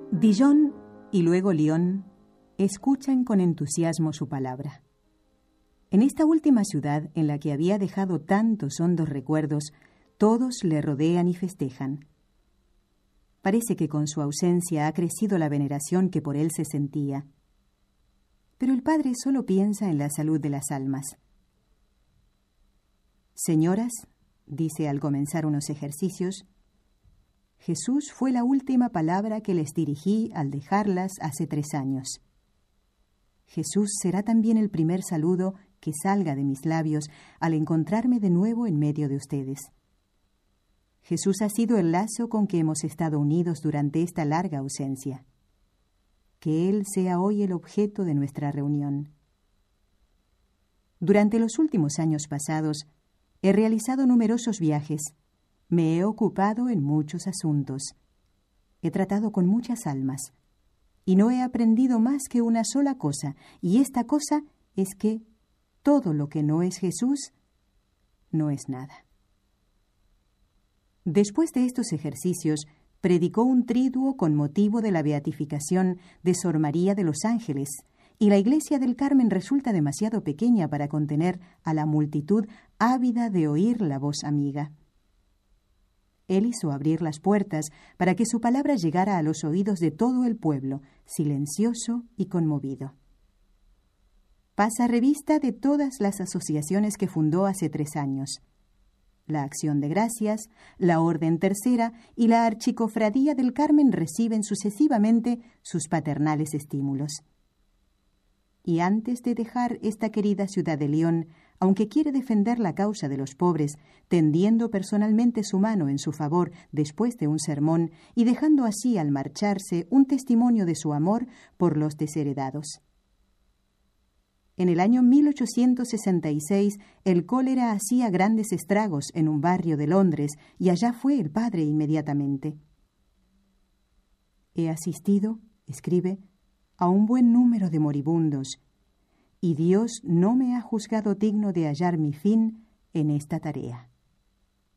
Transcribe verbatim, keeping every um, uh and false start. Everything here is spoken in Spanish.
Dijon y luego Lyon escuchan con entusiasmo su palabra. En esta última ciudad, en la que había dejado tantos hondos recuerdos, todos le rodean y festejan. Parece que con su ausencia ha crecido la veneración que por él se sentía. Pero el padre solo piensa en la salud de las almas. Señoras, dice al comenzar unos ejercicios, Jesús fue la última palabra que les dirigí al dejarlas hace tres años. Jesús será también el primer saludo que salga de mis labios al encontrarme de nuevo en medio de ustedes. Jesús ha sido el lazo con que hemos estado unidos durante esta larga ausencia. Que Él sea hoy el objeto de nuestra reunión. Durante los últimos años pasados, he realizado numerosos viajes, me he ocupado en muchos asuntos, he tratado con muchas almas, y no he aprendido más que una sola cosa, y esta cosa es que todo lo que no es Jesús no es nada. Después de estos ejercicios, predicó un triduo con motivo de la beatificación de Sor María de los Ángeles, y la iglesia del Carmen resulta demasiado pequeña para contener a la multitud ávida de oír la voz amiga. Él hizo abrir las puertas para que su palabra llegara a los oídos de todo el pueblo, silencioso y conmovido. Pasa revista de todas las asociaciones que fundó hace tres años. La Acción de Gracias, la Orden Tercera y la Archicofradía del Carmen reciben sucesivamente sus paternales estímulos. Y antes de dejar esta querida ciudad de Lyon, aunque quiere defender la causa de los pobres, tendiendo personalmente su mano en su favor después de un sermón y dejando así al marcharse un testimonio de su amor por los desheredados. En el año mil ochocientos sesenta y seis, el cólera hacía grandes estragos en un barrio de Londres y allá fue el padre inmediatamente. He asistido, escribe, a un buen número de moribundos, y Dios no me ha juzgado digno de hallar mi fin en esta tarea.